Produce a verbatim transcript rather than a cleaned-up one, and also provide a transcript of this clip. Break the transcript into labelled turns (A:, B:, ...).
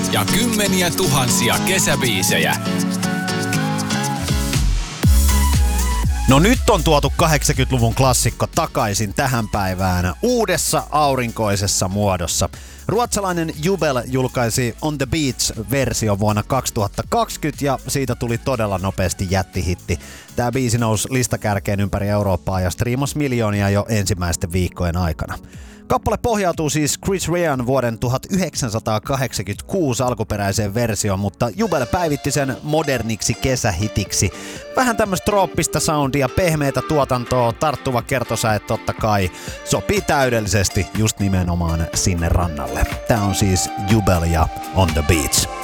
A: ja kymmeniä tuhansia kesäbiisejä.
B: No nyt on tuotu kahdeksankymmentäluvun klassikko takaisin tähän päivään uudessa aurinkoisessa muodossa. Ruotsalainen Jubel julkaisi On the Beach-versio vuonna kaksituhattakaksikymmentä ja siitä tuli todella nopeasti jättihitti. Tämä biisi nousi listakärkeen ympäri Eurooppaa ja striimasi miljoonia jo ensimmäisten viikkojen aikana. Kappale pohjautuu siis Chris Rean vuoden tuhatyhdeksänsataakahdeksankymmentäkuusi alkuperäiseen versioon, mutta Jubel päivitti sen moderniksi kesähitiksi. Vähän tämmöistä trooppista soundia, pehmeitä tuotantoa, tarttuva kertosäe totta kai sopii täydellisesti just nimenomaan sinne rannalle. Tää on siis Jubel ja On the Beach.